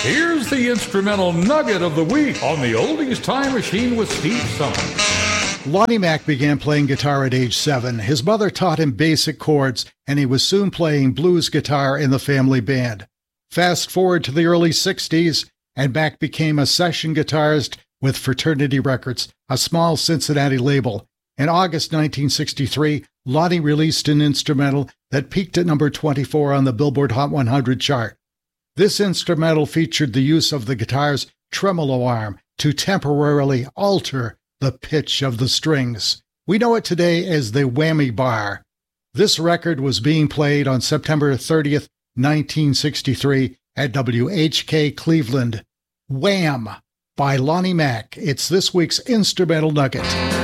Here's the instrumental nugget of the week on the Oldies Time Machine with Steve Summers. Lonnie Mack began playing guitar at age 7. His mother taught him basic chords, and he was soon playing blues guitar in the family band. Fast forward to the early 60s, and Mack became a session guitarist with Fraternity Records, a small Cincinnati label. In August 1963, Lonnie released an instrumental that peaked at number 24 on the Billboard Hot 100 chart. This instrumental featured the use of the guitar's tremolo arm to temporarily alter the pitch of the strings. We know it today as the whammy bar. This record was being played on September 30th, 1963 at WHK Cleveland. Wham! By Lonnie Mack. It's this week's Instrumental Nugget.